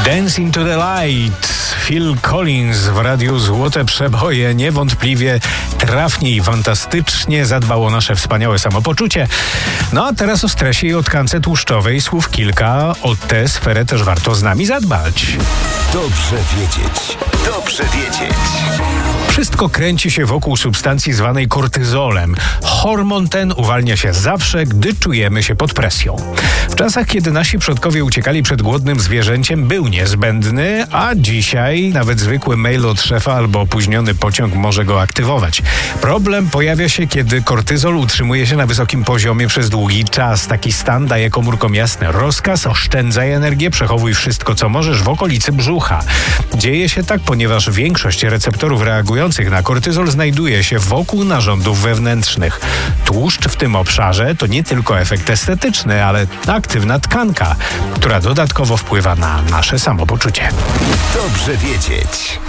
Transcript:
Dance into the Light. Phil Collins w radiu Złote Przeboje niewątpliwie trafnie i fantastycznie zadbał o nasze wspaniałe samopoczucie. No a teraz o stresie i o tkance tłuszczowej słów kilka. O tę sferę też warto z nami zadbać. Dobrze wiedzieć. Dobrze wiedzieć. Wszystko kręci się wokół substancji zwanej kortyzolem. Hormon ten uwalnia się zawsze, gdy czujemy się pod presją. W czasach, kiedy nasi przodkowie uciekali przed głodnym zwierzęciem, był niezbędny, a dzisiaj nawet zwykły mail od szefa albo opóźniony pociąg może go aktywować. Problem pojawia się, kiedy kortyzol utrzymuje się na wysokim poziomie przez długi czas. Taki stan daje komórkom jasny rozkaz: oszczędzaj energię, przechowuj wszystko, co możesz w okolicy brzucha. Dzieje się tak, ponieważ większość receptorów reagujących na kortyzol znajduje się wokół narządów wewnętrznych. Tłuszcz w tym obszarze to nie tylko efekt estetyczny, ale aktywna tkanka, która dodatkowo wpływa na nasze samopoczucie. Dobrze wiedzieć.